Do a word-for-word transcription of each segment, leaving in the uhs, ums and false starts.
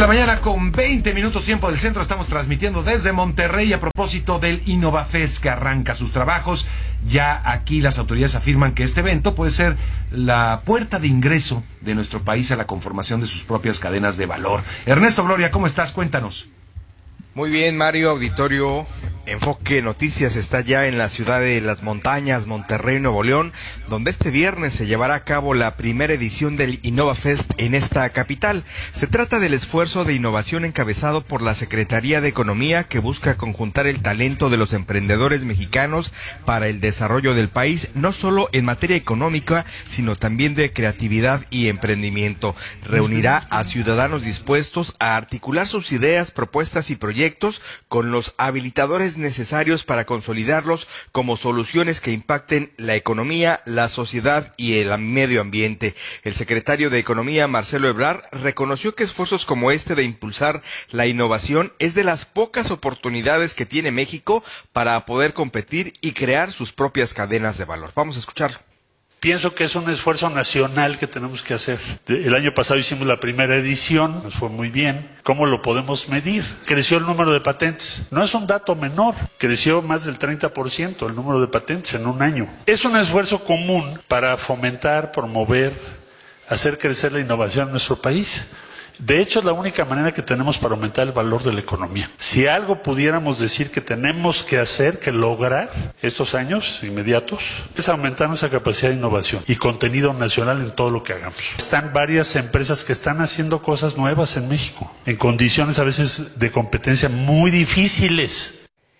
La mañana con veinte minutos tiempo del centro, estamos transmitiendo desde Monterrey a propósito del InnovaFest que arranca sus trabajos. Ya aquí las autoridades afirman que este evento puede ser la puerta de ingreso de nuestro país a la conformación de sus propias cadenas de valor. Ernesto Gloria, ¿cómo estás? Cuéntanos. Muy bien, Mario, auditorio. Enfoque Noticias está ya en la ciudad de Las Montañas, Monterrey, Nuevo León, donde este viernes se llevará a cabo la primera edición del InnovaFest en esta capital. Se trata del esfuerzo de innovación encabezado por la Secretaría de Economía, que busca conjuntar el talento de los emprendedores mexicanos para el desarrollo del país, no solo en materia económica, sino también de creatividad y emprendimiento. Reunirá a ciudadanos dispuestos a articular sus ideas, propuestas y proyectos con los habilitadores necesarios para consolidarlos como soluciones que impacten la economía, la sociedad y el medio ambiente. El secretario de Economía, Marcelo Ebrard, reconoció que esfuerzos como este de impulsar la innovación es de las pocas oportunidades que tiene México para poder competir y crear sus propias cadenas de valor. Vamos a escucharlo. Pienso que es un esfuerzo nacional que tenemos que hacer. El año pasado hicimos la primera edición, nos fue muy bien. ¿Cómo lo podemos medir? Creció el número de patentes. No es un dato menor, creció más del treinta por ciento el número de patentes en un año. Es un esfuerzo común para fomentar, promover, hacer crecer la innovación en nuestro país. De hecho, es la única manera que tenemos para aumentar el valor de la economía. Si algo pudiéramos decir que tenemos que hacer, que lograr estos años inmediatos, es aumentar nuestra capacidad de innovación y contenido nacional en todo lo que hagamos. Están varias empresas que están haciendo cosas nuevas en México, en condiciones a veces de competencia muy difíciles.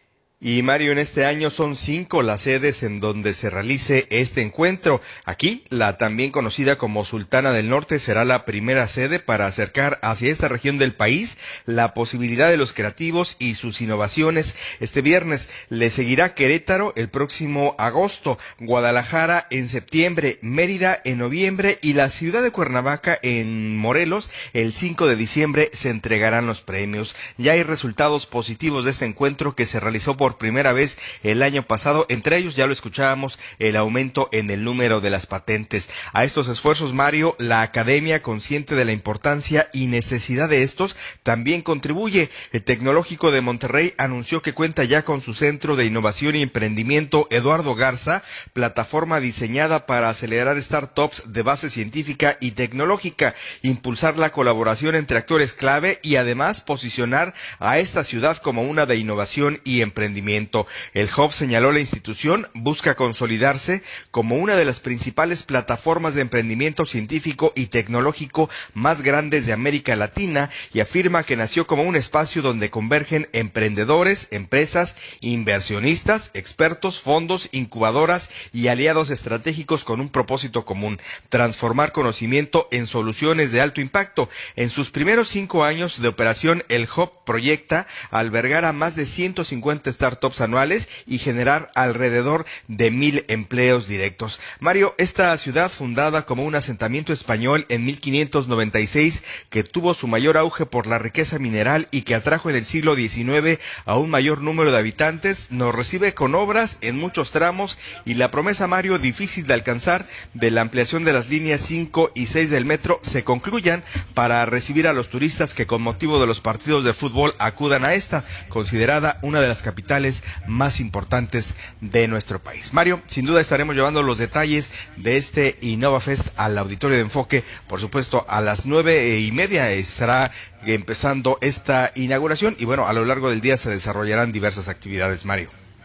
Y Mario, en este año son cinco las sedes en donde se realice este encuentro. Aquí, la también conocida como Sultana del Norte será la primera sede para acercar hacia esta región del país la posibilidad de los creativos y sus innovaciones. Este viernes le seguirá Querétaro el próximo agosto, Guadalajara en septiembre, Mérida en noviembre y la ciudad de Cuernavaca en Morelos el cinco de diciembre se entregarán los premios. Ya hay resultados positivos de este encuentro que se realizó por primera vez el año pasado, entre ellos ya lo escuchábamos, el aumento en el número de las patentes. A estos esfuerzos, Mario, la academia, consciente de la importancia y necesidad de estos, también contribuye. El Tecnológico de Monterrey anunció que cuenta ya con su Centro de Innovación y Emprendimiento Eduardo Garza, plataforma diseñada para acelerar startups de base científica y tecnológica, impulsar la colaboración entre actores clave y además posicionar a esta ciudad como una de innovación y emprendimiento. El Hub, señaló la institución, busca consolidarse como una de las principales plataformas de emprendimiento científico y tecnológico más grandes de América Latina y afirma que nació como un espacio donde convergen emprendedores, empresas, inversionistas, expertos, fondos, incubadoras y aliados estratégicos con un propósito común: transformar conocimiento en soluciones de alto impacto. En sus primeros cinco años de operación, el Hub proyecta albergar a más de ciento cincuenta startups anuales y generar alrededor de mil empleos directos. Mario, esta ciudad, fundada como un asentamiento español en mil quinientos noventa y seis, que tuvo su mayor auge por la riqueza mineral y que atrajo en el siglo diecinueve a un mayor número de habitantes, nos recibe con obras en muchos tramos y la promesa, Mario, difícil de alcanzar, de la ampliación de las líneas cinco y seis del metro se concluyan para recibir a los turistas que con motivo de los partidos de fútbol acudan a esta, considerada una de las capitales más importantes de nuestro país. Mario, sin duda estaremos llevando los detalles de este InnovaFest al auditorio de Enfoque. Por supuesto, a las nueve y media estará empezando esta inauguración y bueno, a lo largo del día se desarrollarán diversas actividades, Mario.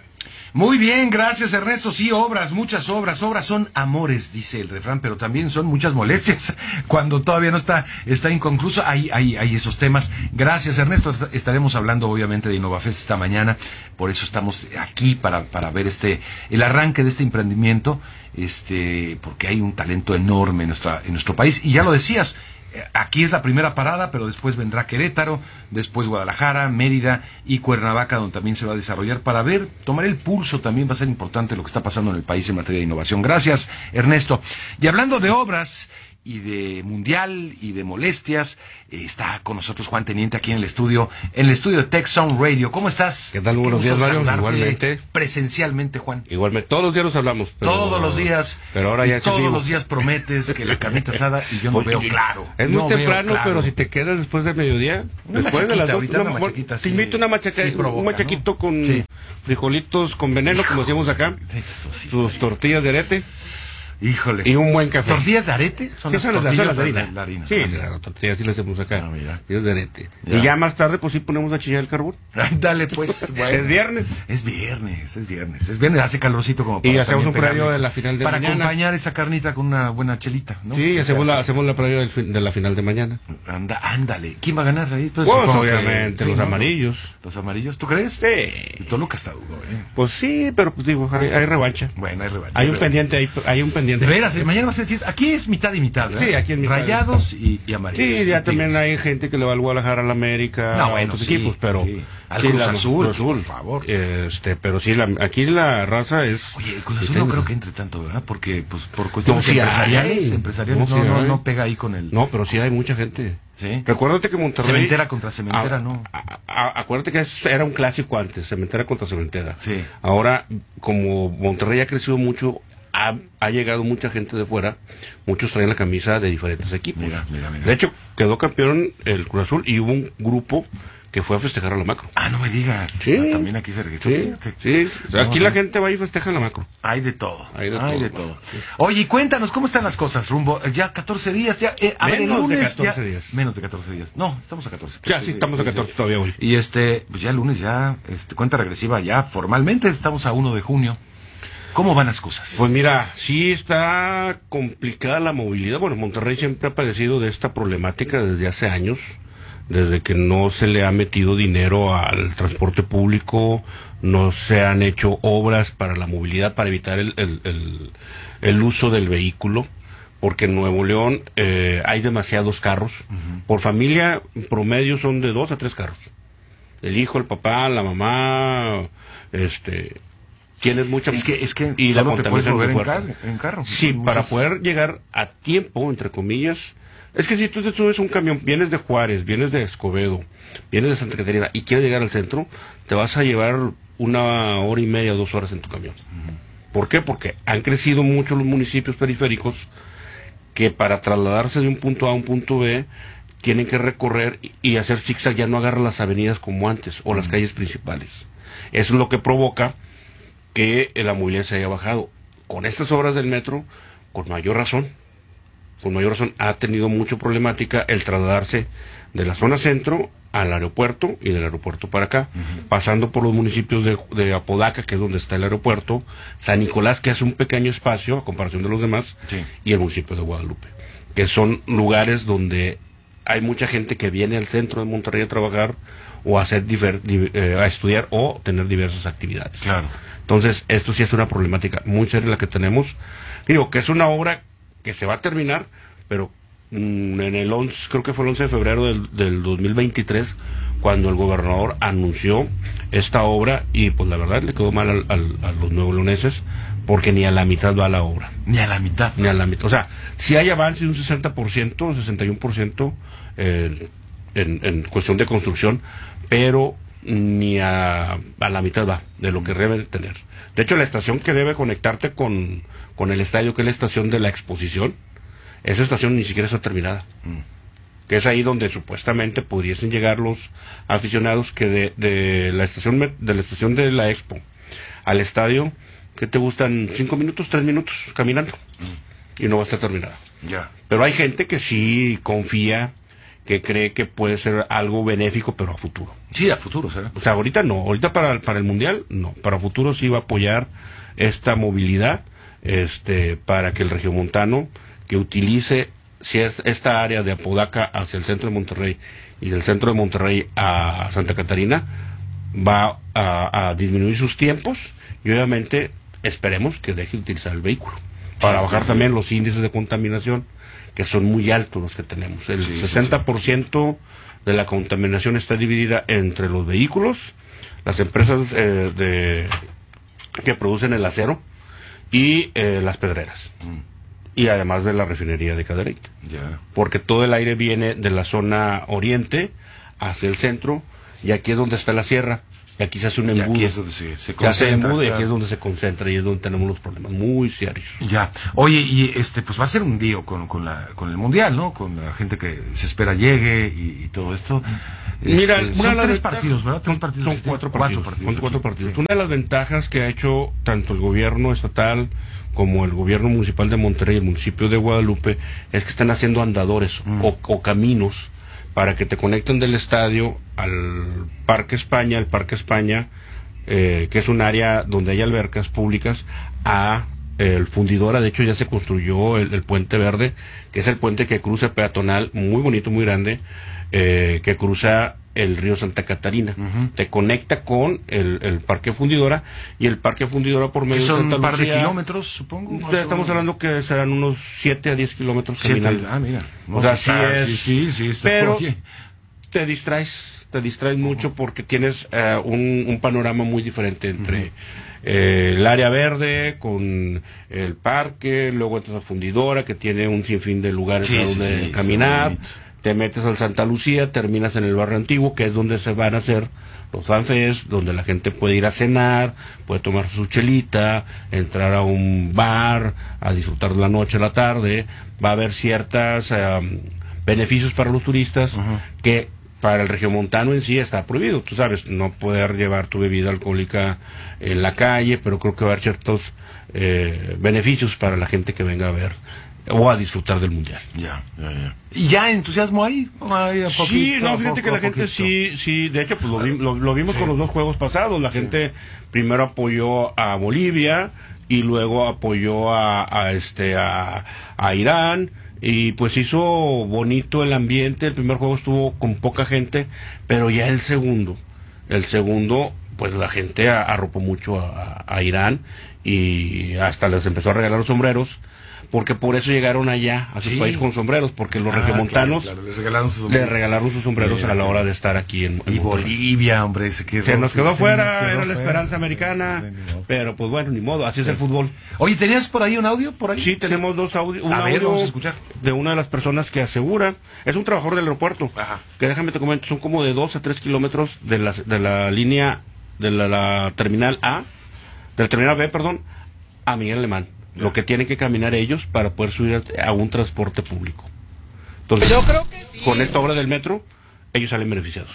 Muy bien, gracias Ernesto. Sí, obras, muchas obras. Obras son amores, dice el refrán, pero también son muchas molestias cuando todavía no está está inconcluso. Hay, hay, hay esos temas. Gracias Ernesto. Estaremos hablando obviamente de InnovaFest esta mañana. Por eso estamos aquí para, para ver este el arranque de este emprendimiento, este porque hay un talento enorme en, nuestra, en nuestro país. Y ya lo decías, aquí es la primera parada, pero después vendrá Querétaro, después Guadalajara, Mérida y Cuernavaca, donde también se va a desarrollar para ver, tomar el pulso. También va a ser importante lo que está pasando en el país en materia de innovación. Gracias, Ernesto. Y hablando de obras y de mundial y de molestias. Eh, está con nosotros Juan Teniente aquí en el estudio, en el estudio de Tech Sound Radio. ¿Cómo estás? ¿Qué tal? Buenos días, Mario. Igualmente. Presencialmente, Juan. Igualmente. Todos los días nos hablamos. Pero... Todos los días. Pero ahora ya todos los días prometes que la carnita asada y yo no Oye, veo claro. Es muy no temprano, claro. pero si te quedas después del mediodía, una después de las dos, una, una, machaquita, te sí, invito una machaca, sí provoca, un machaquito, ¿no? Con sí. frijolitos con veneno, como decíamos acá, Eso sí, tus sí. tortillas de arete. Híjole. Y un buen café. ¿Tortillas de arete? Son sí, las son tortillas las de harina. La, la harina. Sí, las tortillas sí las hacemos acá. Ah, mira. Tortillas de arete. Ya. Y ya más tarde, pues sí ponemos a chillar el carbón. Dale, pues. Bueno. Es viernes. Es viernes, es viernes. Es viernes, hace calorcito como para y hacemos un pegarle, previo de la final de para mañana. Para acompañar esa carnita con una buena chelita, ¿no? Sí, hacemos la, hacemos la previa del fin, de la final de mañana. Anda, ándale. ¿Quién va a ganar ahí? Pues, pues obviamente, que, los sí, amarillos. ¿Los amarillos? ¿Tú crees? Sí. Toluca está duro, ¿eh? Pues sí, pero pues digo, hay, hay revancha. Bueno, hay revancha. Hay hay un revancha. pendiente, hay, hay un pendiente. De veras, mañana va a ser fiesta. Aquí es mitad y mitad, ¿verdad? Sí, aquí es mitad. Rayados y, y amarillos. Sí, ya también hay gente que le va al Guadalajara, al América, no, a bueno, otros sí, equipos, pero... Sí. Al sí, Cruz la, Azul, Cruz Azul, por favor. Este, pero sí, la, aquí la raza es... Oye, el Cruz Azul no creo que entre tanto, ¿verdad? Porque, pues, por cuestiones no, sí empresariales, hay. empresariales no, no, sí no, no pega ahí con el... No, pero sí hay mucha gente. Sí. Recuérdate que Monterrey... Cementera contra Cementera, a, no. A, a, acuérdate que eso era un clásico antes, Cementera contra Cementera. Sí. Ahora, como Monterrey ha crecido mucho, ha, ha llegado mucha gente de fuera, muchos traen la camisa de diferentes equipos. Mira, mira, mira. De hecho, quedó campeón el Cruz Azul y hubo un grupo que fue a festejar a la macro. Ah, no me digas. Sí. Ah, también aquí se registró. Sí, sí. O sea, aquí no, la sí. gente va y festeja a la macro. Hay de todo. Hay de Hay todo. De todo. Sí. Oye, y cuéntanos, ¿cómo están las cosas, rumbo? Ya catorce días, ya. Eh, a menos ver, el lunes, de catorce ya, días. Menos de catorce días. No, estamos a catorce. Ya, sí, estamos a catorce todavía hoy. Y este, pues ya el lunes ya, este, cuenta regresiva ya, formalmente estamos a uno de junio. ¿Cómo van las cosas? Pues mira, sí está complicada la movilidad. Bueno, Monterrey siempre ha padecido de esta problemática desde hace años, desde que no se le ha metido dinero al transporte público, no se han hecho obras para la movilidad, para evitar el, el, el, el uso del vehículo, porque en Nuevo León eh, hay demasiados carros. Uh-huh. Por familia, promedio son de dos a tres carros. El hijo, el papá, la mamá, este... Tienes mucha... Es que, es que y solo la te puedes mover en, car en carro. Sí, para muchos... poder llegar a tiempo, entre comillas. Es que si tú te subes un camión, vienes de Juárez, vienes de Escobedo, vienes de Santa Catarina y quieres llegar al centro, te vas a llevar una hora y media, dos horas en tu camión. Uh-huh. ¿Por qué? Porque han crecido mucho los municipios periféricos que para trasladarse de un punto A a un punto B tienen que recorrer y hacer zigzag, ya no agarran las avenidas como antes o uh-huh. las calles principales. Eso es lo que provoca que la movilidad se haya bajado. Con estas obras del metro, con mayor razón, con mayor razón, ha tenido mucha problemática el trasladarse de la zona centro al aeropuerto y del aeropuerto para acá, uh-huh. pasando por los municipios de, de Apodaca, que es donde está el aeropuerto, San Nicolás, que hace un pequeño espacio a comparación de los demás, sí. y el municipio de Guadalupe, que son lugares donde hay mucha gente que viene al centro de Monterrey a trabajar o a, hacer diver, di, eh, a estudiar o tener diversas actividades. Claro. Entonces, esto sí es una problemática muy seria la que tenemos. Digo, que es una obra que se va a terminar, pero mmm, en el once, creo que fue el once de febrero del, del dos mil veintitrés, cuando el gobernador anunció esta obra, y pues la verdad le quedó mal al, al, a los neoleoneses, porque ni a la mitad va la obra. Ni a la mitad. Ni a la mitad. O sea, si hay avance de un sesenta por ciento, sesenta y uno por ciento eh, en, en cuestión de construcción, pero ni a, a la mitad va de lo que debe tener. De hecho, la estación que debe conectarte con, con el estadio, que es la estación de la exposición, esa estación ni siquiera está terminada. Mm. Que es ahí donde supuestamente pudiesen llegar los aficionados que de, de la estación de la estación de la Expo al estadio, que te gustan cinco minutos, tres minutos caminando, mm. y no va a estar terminada. Yeah. Pero hay gente que sí confía, que cree que puede ser algo benéfico, pero a futuro. Sí, a futuro, ¿será? O sea, ahorita no, ahorita para, para el Mundial, no, para futuro sí va a apoyar esta movilidad, este, para que el regiomontano que utilice si es esta área de Apodaca hacia el centro de Monterrey y del centro de Monterrey a Santa Catarina, va a, a disminuir sus tiempos y obviamente esperemos que deje de utilizar el vehículo, para bajar también los índices de contaminación, que son muy altos los que tenemos. El sí, sesenta por ciento de la contaminación está dividida entre los vehículos, las empresas eh, de que producen el acero y eh, las pedreras. Mm. y además de la refinería de Cadereyta. Ya. Porque todo el aire viene de la zona oriente hacia el centro, y aquí es donde está la sierra, y aquí se hace un embudo. Y aquí es donde se, se se hace concentra. embudo, y Claro. aquí es donde se concentra, y es donde tenemos los problemas muy serios. Ya. Oye, y este, pues va a ser un lío con, con la, con el mundial, ¿no? Con la gente que se espera llegue y, y todo esto. Mira, Este, una son de las tres ventajas- partidos, ¿verdad? Tres Son, partidos. son que tienen. cuatro partidos. Cuatro partidos. Son cuatro aquí. partidos. Sí. Una de las ventajas que ha hecho tanto el gobierno estatal como el gobierno municipal de Monterrey y el municipio de Guadalupe es que están haciendo andadores Mm. o, o caminos para que te conecten del estadio al Parque España, el Parque España, eh, que es un área donde hay albercas públicas, a eh, el Fundidora. De hecho ya se construyó el, el Puente Verde, que es el puente que cruza peatonal, muy bonito, muy grande, eh, que cruza el río Santa Catarina. Ujú. Te conecta con el, el Parque Fundidora, y el Parque Fundidora por Que medio de son Santa un par de Lucía, kilómetros, supongo. más ya o estamos menos. hablando que serán unos siete a diez kilómetros Siete. caminando. Ah, mira. No, O sea, sí sí está- es- Sí, sí, sí. está- pero oye. te distraes, te distraes mucho porque tienes eh, un, un panorama muy diferente entre eh, el área verde con el parque, luego entras a Fundidora, que tiene un sinfín de lugares Sí, a sí, donde sí, está caminar, bonito. te metes al Santa Lucía, terminas en el barrio antiguo, que es donde se van a hacer los fanfest, donde la gente puede ir a cenar, puede tomar su chelita, entrar a un bar, a disfrutar de la noche, la tarde. Va a haber ciertos beneficios para los turistas Ujú. que para el regiomontano en sí está prohibido. Tú sabes, no poder llevar tu bebida alcohólica en la calle, pero creo que va a haber ciertos eh, beneficios para la gente que venga a ver o a disfrutar del mundial. Ya, ya, ya. ¿Y ya entusiasmo ahí? Ahí a Sí, poquito, no, a fíjate poco, que la a gente poquito. sí, sí, de hecho, pues lo, vi- lo, lo vimos Sí. con los dos juegos pasados. La gente primero apoyó a Bolivia y luego apoyó a, a este a, a Irán, y pues hizo bonito el ambiente. El primer juego estuvo con poca gente, pero ya el segundo, el segundo, pues la gente a- arropó mucho a, a Irán, y hasta les empezó a regalar los sombreros, porque por eso llegaron allá a sus Sí. países con sombreros, porque los Ah, regiomontanos claro, claro, les regalaron sus le sombreros. regalaron sus sombreros Bien, a la hora bien. de estar aquí en, en Y Monterrey. Bolivia, hombre, se quedó, Se nos quedó se fuera, nos quedó era la fuera. esperanza Sí, americana, sí, ni modo. pero pues bueno, ni modo, así es el fútbol. Oye, ¿tenías por ahí un audio? Por ahí? Sí, tenemos dos audios, un A ver, audio vamos a escuchar. de una de las personas que asegura, es un trabajador del aeropuerto, Ajá. que déjame te comento, son como de dos a tres kilómetros de la, de la línea, de la, la terminal A, de la terminal B, perdón, a Miguel Alemán. Lo que tienen que caminar ellos para poder subir a, a un transporte público. Entonces, Yo creo que sí. con esta obra del metro, ellos salen beneficiados.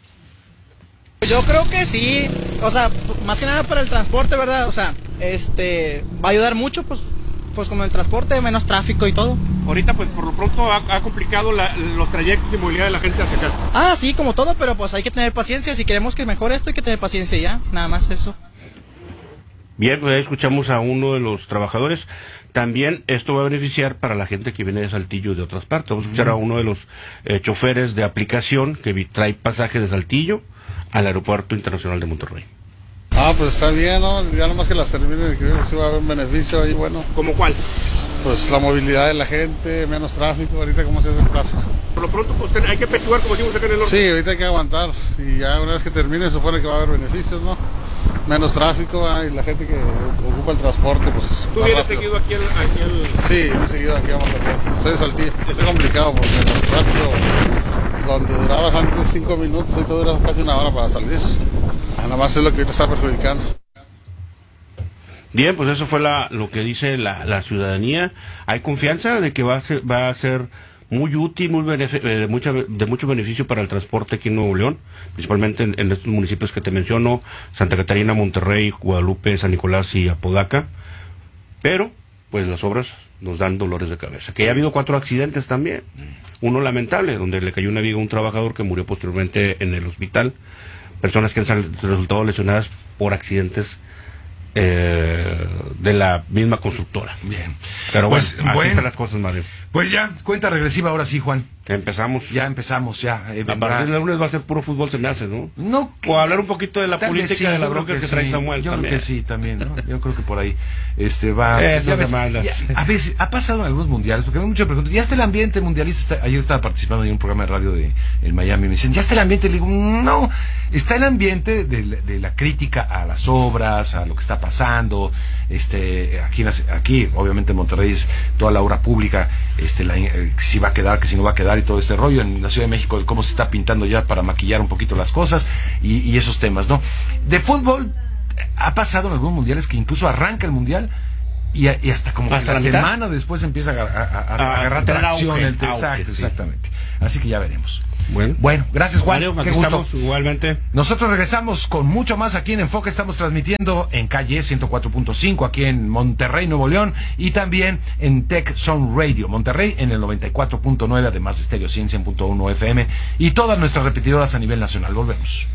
Yo creo que sí. O sea, más que nada para el transporte, ¿verdad? O sea, este va a ayudar mucho, pues, pues como el transporte, menos tráfico y todo. Ahorita, pues por lo pronto ha, ha complicado la- los trayectos y movilidad de la gente hacia acá. Ah, sí, como todo, pero pues hay que tener paciencia. Si queremos que mejore esto, hay que tener paciencia y ya. Nada más eso. Bien, pues ahí escuchamos a uno de los trabajadores. También esto va a beneficiar para la gente que viene de Saltillo y de otras partes. Vamos a escuchar a uno de los eh, choferes de aplicación que vi- trae pasajes de Saltillo al Aeropuerto Internacional de Monterrey. Ah, pues está bien, ¿no? Ya nomás que las termine, que sí va a haber un beneficio ahí, bueno. ¿Cómo cuál? Pues la movilidad de la gente, menos tráfico, ahorita cómo se hace el tráfico. Por lo pronto, pues hay que pechugar como decimos acá en el Sí, ahorita hay que aguantar y ya una vez que termine supone que va a haber beneficios, ¿no? Menos tráfico, ah, y la gente que ocupa el transporte, pues más rápido. aquí al... Aquí al... Sí, muy seguido aquí a Monterrey. Soy de Saltillo. Es complicado porque el tráfico, donde durabas antes cinco minutos, ahorita duras casi una hora para salir. Nada más es lo que ahorita está perjudicando. Bien, pues eso fue la, lo que dice la, la ciudadanía. Hay confianza de que va a ser, va a ser muy útil, muy benefi- eh, de, mucha, de mucho beneficio para el transporte aquí en Nuevo León, principalmente en, en estos municipios que te menciono, Santa Catarina, Monterrey, Guadalupe, San Nicolás y Apodaca. Pero, pues las obras nos dan dolores de cabeza. Que ya ha habido cuatro accidentes también. Uno lamentable, donde le cayó una viga a un trabajador que murió posteriormente en el hospital. Personas que han sal- resultado lesionadas por accidentes eh, de la misma constructora. Bien. Pero Pues, bueno, así bueno. están las cosas, Mario. Pues ya, cuenta regresiva ahora sí, Juan. Empezamos. Ya empezamos, ya. Eh, A partir del lunes va a ser puro fútbol, se me hace, ¿no? No. O hablar un poquito de la Tal vez política, sí, de la yo bronca creo que, que trae sí, Samuel yo también. creo que sí, también, ¿no? Yo creo que por ahí este va... Esas ya ves, demandas. ya, a veces, ha pasado en algunos mundiales, porque hay muchas preguntas, ¿ya está el ambiente mundialista? Está- ayer estaba participando en un programa de radio de en Miami, me dicen, ¿ya está el ambiente? Le digo, no, está el ambiente de, la- de la crítica a las obras, a lo que está pasando, este, aquí, en la- aquí obviamente en Monterrey es toda la obra pública, este, la, eh, si va a quedar, que si no va a quedar y todo este rollo, en la Ciudad de México, cómo se está pintando ya para maquillar un poquito las cosas y, y esos temas, ¿no? De fútbol, ha pasado en algunos mundiales que incluso arranca el mundial y, y hasta como que ¿Hasta la la mitad? semana después empieza a, a- a- a Ah, agarrar tener tracción auge, el auge, exacto, sí. exactamente. Así que ya veremos. Bueno, Bueno, gracias Juan, Mario, qué aquí gusto. estamos igualmente. Nosotros regresamos con mucho más aquí en Enfoque. Estamos transmitiendo en calle ciento cuatro punto cinco aquí en Monterrey, Nuevo León, y también en Tech Zone Radio Monterrey en el noventa y cuatro punto nueve, además de Stereo cien punto uno F M y todas nuestras repetidoras a nivel nacional. Volvemos.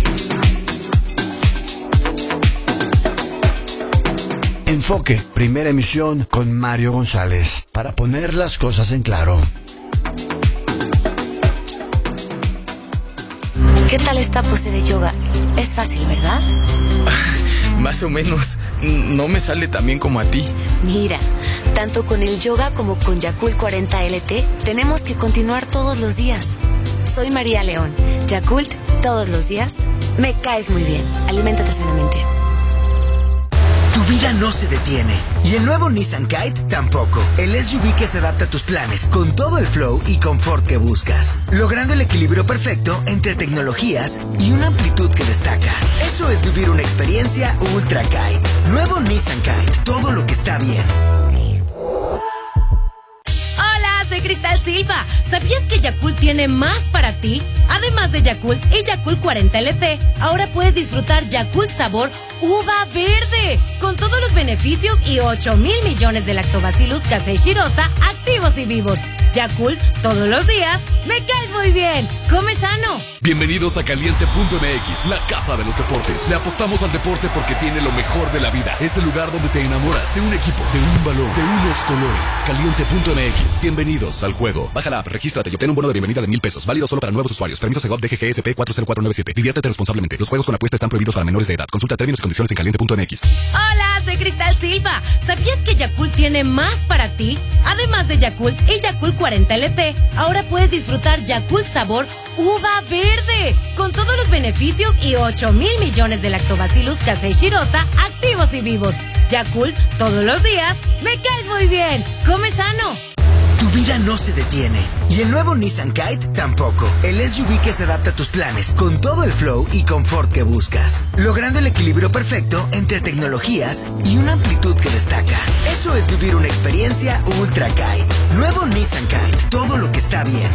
Enfoque, primera emisión con Mario González, para poner las cosas en claro. ¿Qué tal esta pose de yoga? Es fácil, ¿verdad? Más o menos. No me sale tan bien como a ti. Mira, tanto con el yoga como con Yakult cuarenta L T, tenemos que continuar todos los días. Soy María León. Yakult, todos los días. Me caes muy bien. Aliméntate sanamente. Tu vida no se detiene. Y el nuevo Nissan Kite tampoco. El S U V que se adapta a tus planes con todo el flow y confort que buscas, logrando el equilibrio perfecto entre tecnologías y una amplitud que destaca. Eso es vivir una experiencia Ultra Kite. Nuevo Nissan Kite. Todo lo que está bien. Hola, soy Cristal Silva. ¿Sabías que Yakult tiene más para ti? Además de Yakult y Yakult cuarenta L T, ahora puedes disfrutar Yakult sabor uva verde, con todos los beneficios y ocho mil millones de lactobacillus casei shirota activos y vivos. Yakult, todos los días, me caes muy bien. Come sano. Bienvenidos a Caliente punto M X, la casa de los deportes. Le apostamos al deporte porque tiene lo mejor de la vida. Es el lugar donde te enamoras de un equipo, de un balón, de unos colores. Caliente punto M X, bienvenidos al juego. Baja la app, regístrate y obtén un bono de bienvenida de mil pesos, válido solo para nuevos usuarios. Permiso Segov D G G S P cuatro cero cuatro nueve siete. Diviértete responsablemente. Los juegos con apuesta están prohibidos para menores de edad. Consulta términos y condiciones en Caliente punto M X. Hola, soy Cristal Silva. ¿Sabías que Yakult tiene más para ti? Además de Yakult y Yakult cuarenta L T, ahora puedes disfrutar Yakult sabor uva verde, con todos los beneficios y ocho mil millones de lactobacillus casei shirota activos y vivos. Yakult, todos los días, me caes muy bien. Come sano. Tu vida no se detiene. Y el nuevo Nissan Kite tampoco. El S U V que se adapta a tus planes con todo el flow y confort que buscas, logrando el equilibrio perfecto entre tecnologías y una amplitud que destaca. Eso es vivir una experiencia Ultra Kite. Nuevo Nissan Kite. Todo lo que está bien.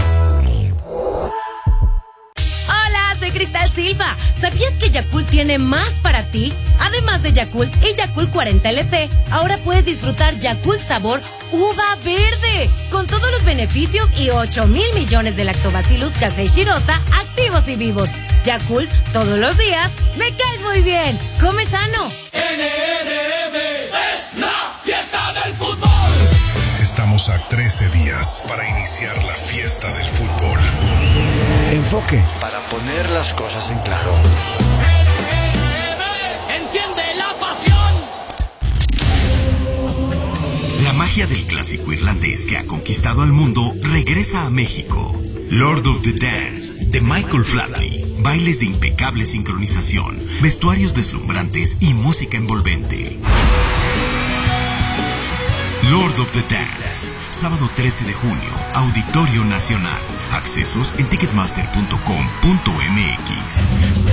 Hola, soy Cristal Silva. ¿Sabías que Yakult tiene más para ti? Además de Yakult y Yakult cuarenta L T, ahora puedes disfrutar Yakult sabor uva verde, con todos los beneficios y ocho mil millones de lactobacillus casei shirota activos y vivos. Yakult, todos los días, me caes muy bien. Come sano. N R M es la fiesta del fútbol. Estamos a trece días para iniciar la fiesta del fútbol. Enfoque, para poner las cosas en claro. Enciende la pasión. La magia del clásico irlandés que ha conquistado al mundo regresa a México. Lord of the Dance, de Michael Flatley. Bailes de impecable sincronización, vestuarios deslumbrantes y música envolvente. Lord of the Dance, sábado trece de junio, Auditorio Nacional. Accesos en ticketmaster punto com punto m x.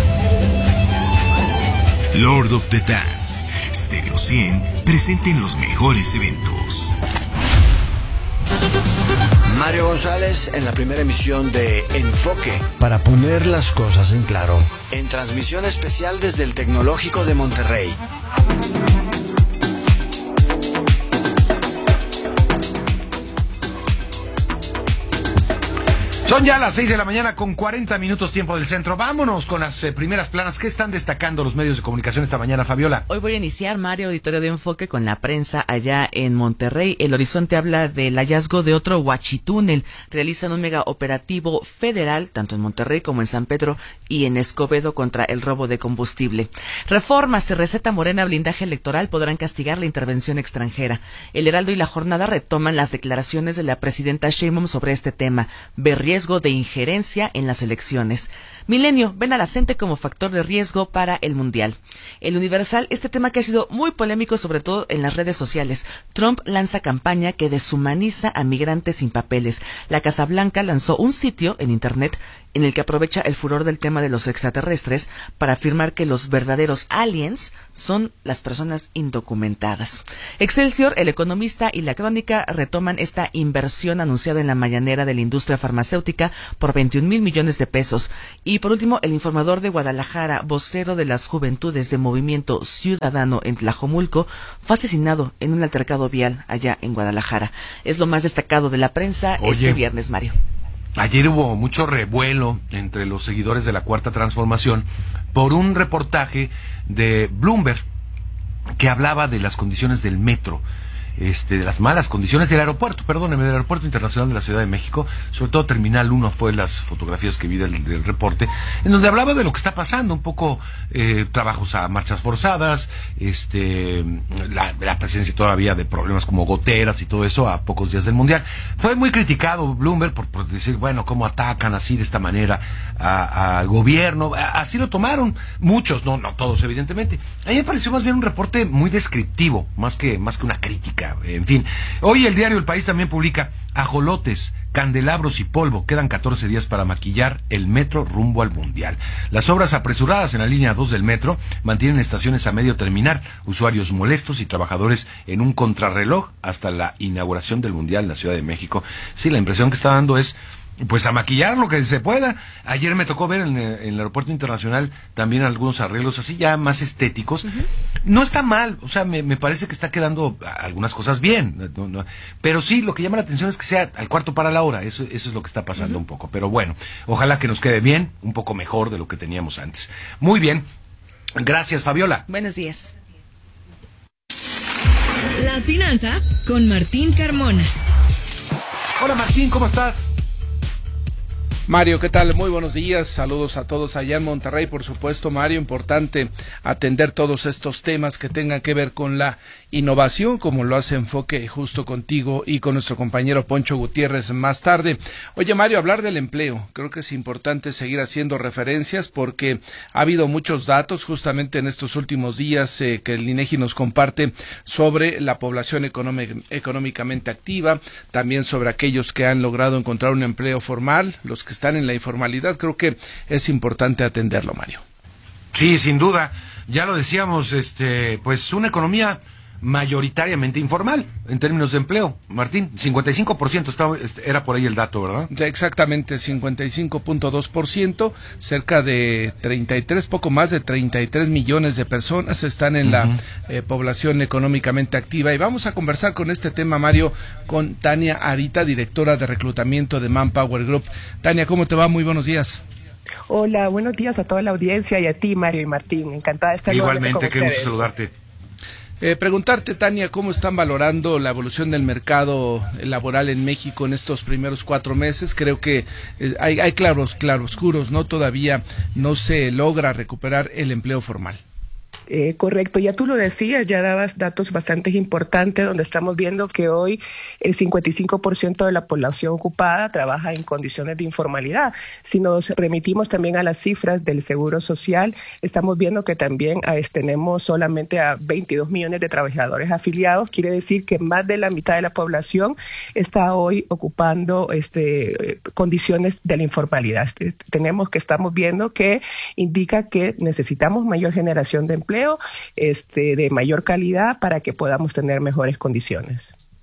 Lord of the Dance, Stereo cien, presente en los mejores eventos. Mario González en la primera emisión de Enfoque, para poner las cosas en claro. En transmisión especial desde el Tecnológico de Monterrey. Son ya las seis de la mañana con cuarenta minutos tiempo del centro. Vámonos con las eh, primeras planas. ¿Qué están destacando los medios de comunicación esta mañana, Fabiola? Hoy voy a iniciar, Mario, auditorio de enfoque con la prensa allá en Monterrey. El Horizonte habla del hallazgo de otro huachitúnel. Realizan un mega operativo federal, tanto en Monterrey como en San Pedro y en Escobedo, contra el robo de combustible. Reforma, se receta Morena blindaje electoral, podrán castigar la intervención extranjera. El Heraldo y La Jornada retoman las declaraciones de la presidenta Sheinbaum sobre este tema. Ve riesgo de injerencia en las elecciones. Milenio, ven a la gente como factor de riesgo para el Mundial. El Universal, este tema que ha sido muy polémico, sobre todo en las redes sociales. Trump lanza campaña que deshumaniza a migrantes sin papeles. La Casa Blanca lanzó un sitio en internet en el que aprovecha el furor del tema de los extraterrestres para afirmar que los verdaderos aliens son las personas indocumentadas. Excelsior, El Economista y La Crónica retoman esta inversión anunciada en la mañanera de la industria farmacéutica por veintiún mil millones de pesos. Y por último, El Informador de Guadalajara, vocero de las juventudes de Movimiento Ciudadano en Tlajomulco, fue asesinado en un altercado vial allá en Guadalajara. Es lo más destacado de la prensa Oye. este viernes, Mario. Ayer hubo mucho revuelo entre los seguidores de la Cuarta Transformación por un reportaje de Bloomberg que hablaba de las condiciones del metro, este, de las malas condiciones del aeropuerto, perdóneme, del Aeropuerto Internacional de la Ciudad de México, sobre todo Terminal uno fue las fotografías que vi del, del reporte, en donde hablaba de lo que está pasando, un poco eh, trabajos a marchas forzadas, este, la, la presencia todavía de problemas como goteras y todo eso a pocos días del Mundial. Fue muy criticado Bloomberg por, por decir, bueno, cómo atacan así de esta manera al gobierno, a, así lo tomaron muchos, no, no todos evidentemente. A mí me pareció más bien un reporte muy descriptivo, más que, más que una crítica. En fin, hoy el diario El País también publica ajolotes, candelabros y polvo. Quedan catorce días para maquillar el metro rumbo al Mundial. Las obras apresuradas en la línea dos del metro mantienen estaciones a medio terminar, usuarios molestos y trabajadores en un contrarreloj hasta la inauguración del Mundial en la Ciudad de México. Sí, la impresión que está dando es pues a maquillar lo que se pueda. Ayer me tocó ver en, en el Aeropuerto Internacional también algunos arreglos así ya más estéticos. Uh-huh. No está mal, o sea, me, me parece que está quedando algunas cosas bien, no, no, pero sí, lo que llama la atención es que sea al cuarto para la hora, eso, eso es lo que está pasando uh-huh. un poco, pero bueno, ojalá que nos quede bien, un poco mejor de lo que teníamos antes. Muy bien, gracias Fabiola. Buenos días. Las finanzas con Martín Carmona. Hola Martín, ¿cómo estás? Mario, ¿qué tal? Muy buenos días, saludos a todos allá en Monterrey, por supuesto, Mario, importante atender todos estos temas que tengan que ver con la innovación, como lo hace Enfoque justo contigo y con nuestro compañero Poncho Gutiérrez más tarde. Oye, Mario, hablar del empleo, creo que es importante seguir haciendo referencias porque ha habido muchos datos justamente en estos últimos días eh, que el INEGI nos comparte sobre la población económic- económicamente activa, también sobre aquellos que han logrado encontrar un empleo formal, los que están en la informalidad. Creo que es importante atenderlo, Mario. Sí, sin duda, ya lo decíamos, este, pues una economía mayoritariamente informal en términos de empleo. Martín, cincuenta y cinco por ciento estaba, era por ahí el dato, ¿verdad? Exactamente, cincuenta y cinco punto dos por ciento, cerca de treinta y tres, poco más de treinta y tres millones de personas están en uh-huh. la eh, población económicamente activa. Y vamos a conversar con este tema, Mario, con Tania Arita, directora de reclutamiento de Manpower Group. Tania, ¿cómo te va? Muy buenos días. Hola, buenos días a toda la audiencia y a ti, Mario y Martín. Encantada de estar igualmente, qué gusto saludarte. Eh, preguntarte, Tania, ¿cómo están valorando la evolución del mercado laboral en México en estos primeros cuatro meses? Creo que eh, hay, hay claros, claroscuros, ¿no? Todavía no se logra recuperar el empleo formal. Eh, correcto, ya tú lo decías, ya dabas datos bastante importantes donde estamos viendo que hoy el cincuenta y cinco por ciento de la población ocupada trabaja en condiciones de informalidad. Si nos remitimos también a las cifras del Seguro Social, estamos viendo que también eh, tenemos solamente a veintidós millones de trabajadores afiliados, quiere decir que más de la mitad de la población está hoy ocupando este, condiciones de la informalidad. Este, tenemos que estamos viendo que indica que necesitamos mayor generación de empleo, este, de mayor calidad para que podamos tener mejores condiciones.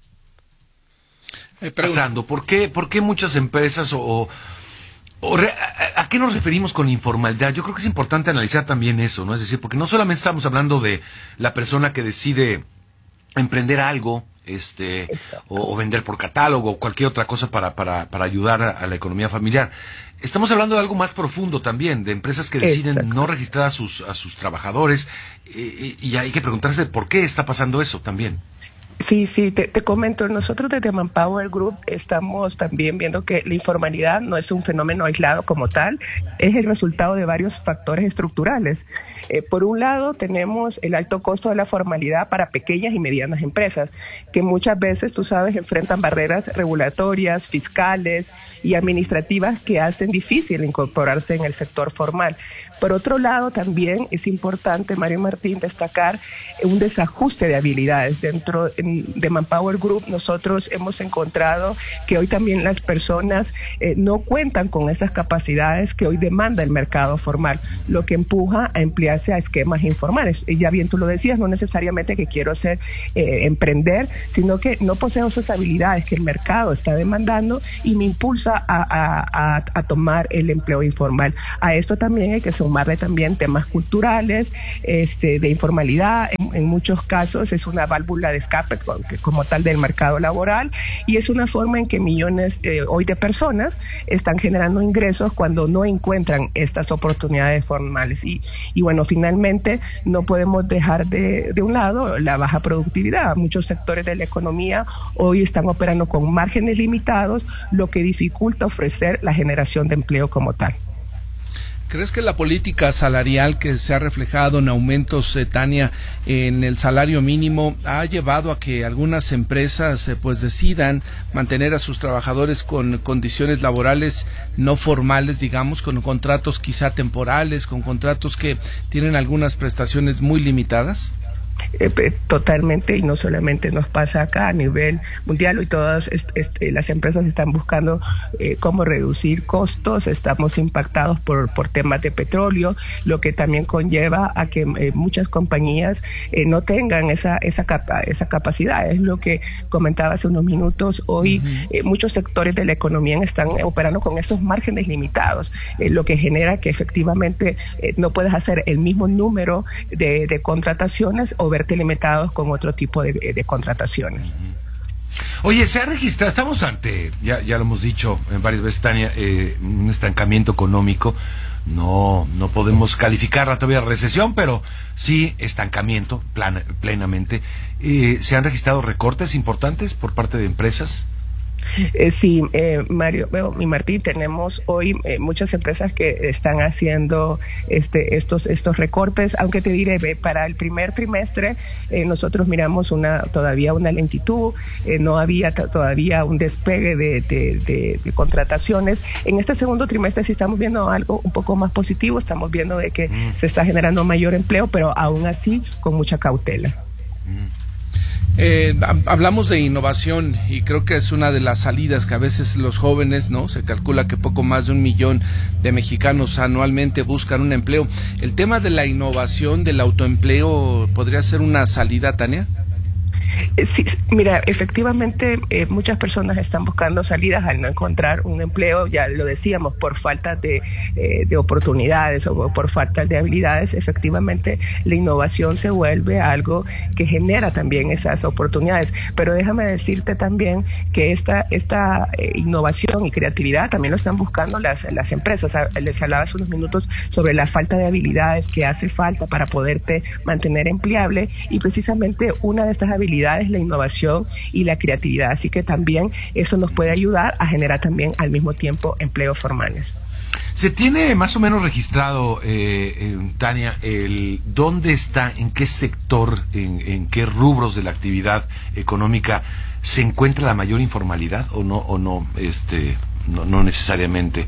Eh, pasando, ¿por qué, por qué muchas empresas o, o, o re, a, a qué nos referimos con informalidad? Yo creo que es importante analizar también eso, ¿no? Es decir, porque no solamente estamos hablando de la persona que decide emprender algo este, o, o vender por catálogo, o cualquier otra cosa para, para, para ayudar a, a la economía familiar. Estamos hablando de algo más profundo también, de empresas que deciden Exacto. no registrar a sus, a sus trabajadores, eh, y hay que preguntarse por qué está pasando eso también. Sí, sí, te, te comento, nosotros desde Manpower Group estamos también viendo que la informalidad no es un fenómeno aislado como tal, es el resultado de varios factores estructurales. Eh, por un lado, tenemos el alto costo de la formalidad para pequeñas y medianas empresas, que muchas veces, tú sabes, enfrentan barreras regulatorias, fiscales y administrativas que hacen difícil incorporarse en el sector formal. Por otro lado, también es importante, Mario Martín, destacar un desajuste de habilidades. Dentro de Manpower Group nosotros hemos encontrado que hoy también las personas eh, no cuentan con esas capacidades que hoy demanda el mercado formal, lo que empuja a emplearse a esquemas informales. Y ya bien tú lo decías, no necesariamente que quiero hacer eh, emprender, sino que no poseo esas habilidades que el mercado está demandando y me impulsa a, a, a, a tomar el empleo informal. A esto también hay que sumarle también temas culturales, este, de informalidad. En, en muchos casos es una válvula de escape como tal del mercado laboral, y es una forma en que millones eh, hoy de personas están generando ingresos cuando no encuentran estas oportunidades formales. Y, y bueno, finalmente no podemos dejar de, de un lado la baja productividad. Muchos sectores de la economía hoy están operando con márgenes limitados, lo que dificulta ofrecer la generación de empleo como tal. ¿Crees que la política salarial que se ha reflejado en aumentos, eh, Tania, en el salario mínimo ha llevado a que algunas empresas eh, pues decidan mantener a sus trabajadores con condiciones laborales no formales, digamos, con contratos quizá temporales, con contratos que tienen algunas prestaciones muy limitadas? Eh, totalmente, y no solamente nos pasa acá a nivel mundial, y todas est- est- las empresas están buscando eh, cómo reducir costos. Estamos impactados por por temas de petróleo, lo que también conlleva a que eh, muchas compañías eh, no tengan esa esa capa- esa capacidad. Es lo que comentaba hace unos minutos. Hoy uh-huh. eh, muchos sectores de la economía están operando con esos márgenes limitados, eh, lo que genera que efectivamente eh, no puedes hacer el mismo número de, de contrataciones o verte limitados con otro tipo de, de contrataciones. Oye, se ha registrado, estamos ante, ya, ya lo hemos dicho en varias veces, Tania, eh, un estancamiento económico. No, no podemos calificarla todavía recesión, pero sí estancamiento plan, plenamente. Eh, ¿Se han registrado recortes importantes por parte de empresas? Eh, sí, eh, Mario bueno, y Martín, tenemos hoy eh, muchas empresas que están haciendo este estos estos recortes, aunque te diré, ve, para el primer trimestre eh, nosotros miramos una todavía una lentitud, eh, no había t- todavía un despegue de, de, de, de contrataciones. En este segundo trimestre sí estamos viendo algo un poco más positivo, estamos viendo de que mm. se está generando mayor empleo, pero aún así con mucha cautela. Mm. Eh, hablamos de innovación y creo que es una de las salidas que a veces los jóvenes, ¿no? Se calcula que poco más de un millón de mexicanos anualmente buscan un empleo. ¿El tema de la innovación, del autoempleo, podría ser una salida, Tania? Sí, mira, efectivamente eh, muchas personas están buscando salidas al no encontrar un empleo, ya lo decíamos, por falta de, eh, de oportunidades o por falta de habilidades. Efectivamente, la innovación se vuelve algo que genera también esas oportunidades. Pero déjame decirte también que esta esta eh, innovación y creatividad también lo están buscando las, las empresas. Les hablaba hace unos minutos sobre la falta de habilidades que hace falta para poderte mantener empleable, y precisamente una de estas habilidades es la innovación y la creatividad, así que también eso nos puede ayudar a generar también al mismo tiempo empleos formales. ¿Se tiene más o menos registrado, eh, eh, Tania, el dónde está, en qué sector, en, en qué rubros de la actividad económica se encuentra la mayor informalidad o no, o no, este, no, no necesariamente?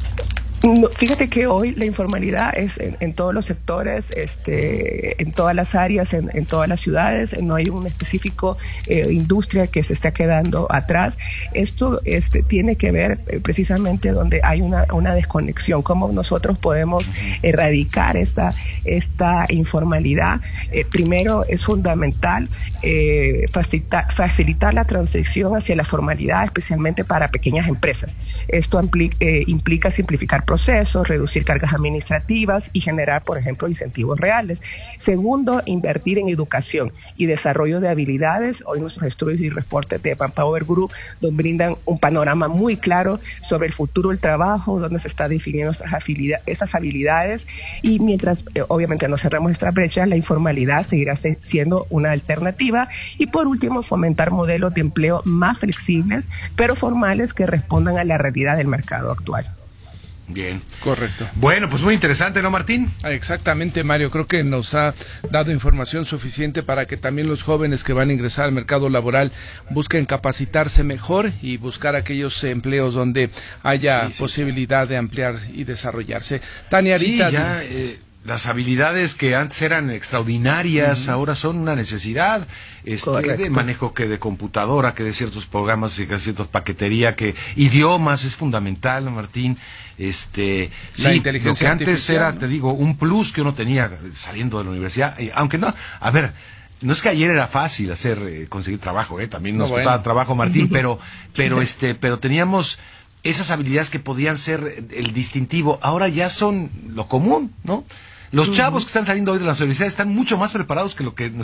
No, fíjate que hoy la informalidad es en, en todos los sectores, este, en todas las áreas, en, en todas las ciudades. No hay una específico eh, industria que se está quedando atrás. Esto este, tiene que ver eh, precisamente donde hay una, una desconexión. Cómo nosotros podemos erradicar esta esta informalidad. Eh, primero es fundamental eh, facilitar, facilitar la transición hacia la formalidad, especialmente para pequeñas empresas. Esto implica, eh, implica simplificar procesos, reducir cargas administrativas y generar, por ejemplo, incentivos reales. Segundo, invertir en educación y desarrollo de habilidades. Hoy nuestros estudios y reportes de Manpower Group nos brindan un panorama muy claro sobre el futuro del trabajo, donde se está definiendo esas habilidades, esas habilidades y mientras eh, obviamente no cerramos esta brecha, la informalidad seguirá se, siendo una alternativa. Y por último, fomentar modelos de empleo más flexibles, pero formales que respondan a la realidad del mercado actual. Bien. Correcto. Bueno, pues muy interesante, ¿no, Martín? Exactamente, Mario. Creo que nos ha dado información suficiente para que también los jóvenes que van a ingresar al mercado laboral busquen capacitarse mejor y buscar aquellos empleos donde haya sí, sí, posibilidad sí. de ampliar y desarrollarse. Tania, ahorita... Sí, ya, eh... las habilidades que antes eran extraordinarias, uh-huh. ahora son una necesidad, este, de manejo que de computadora, que de ciertos programas, que de ciertas paquetería, que idiomas es fundamental, Martín. Este, la sí, inteligencia lo que antes era, ¿no? te digo, un plus que uno tenía saliendo de la universidad, aunque no, a ver, no es que ayer era fácil hacer, eh, conseguir trabajo, eh, también nos no, costaba bueno. trabajo, Martín, pero, pero este, pero teníamos esas habilidades que podían ser el distintivo, ahora ya son lo común, ¿no? Los chavos que están saliendo hoy de las universidades están mucho más preparados que lo que